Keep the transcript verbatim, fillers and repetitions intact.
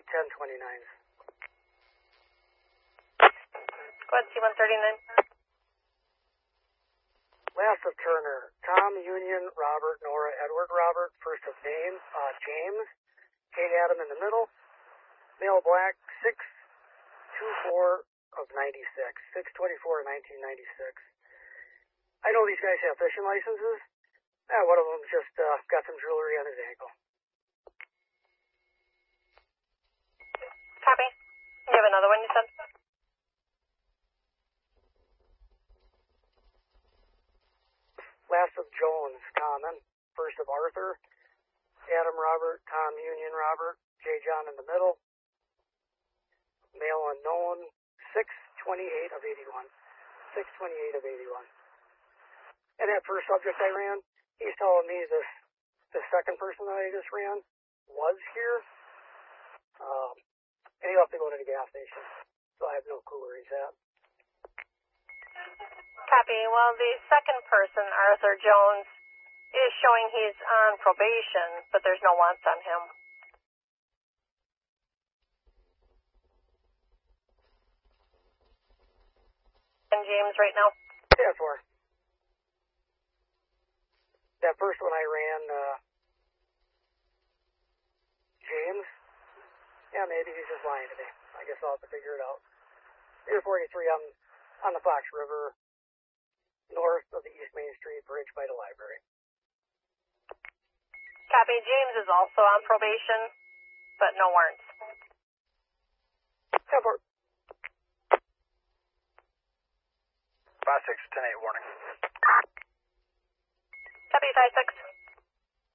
ten twenty-nines. Go ahead, C one thirty-nine. Last of Turner, Tom, Union, Robert, Nora, Edward, Robert. First of name, uh, James. Kate Adam in the middle. Male black, six two four of ninety-six. six twenty-four nineteen ninety-six. I know these guys have fishing licenses. Uh, one of them just uh, got some jewelry on his ankle. Copy. You have another one you said? Last of Jones, common. First of Arthur. Adam Robert, Tom Union Robert, J John in the middle. Male unknown, six twenty-eight of eighty-one. six twenty-eight of eighty-one. And that first subject I ran, he's telling me this, the second person that I just ran was here. Um, and he'll have to go to the gas station. So I have no clue where he's at. Copy. Well, the second person, Arthur Jones, is showing he's on probation, but there's no wants on him. And James right now? Yeah, four. That first one I ran, uh, James, yeah, maybe he's just lying to me. I guess I'll have to figure it out. Pier forty-three on, on the Fox River, north of the East Main Street Bridge by the library. Copy. James is also on probation, but no warrants. Yeah, four. five six ten eight warning. Copy, five six.